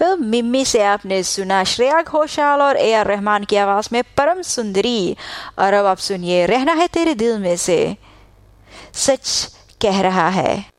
मिम्मी से आपने सुना श्रेया घोषाल और AR रहमान की आवाज में परम सुंदरी। और अब आप सुनिए रहना है तेरे दिल में से सच कह रहा है।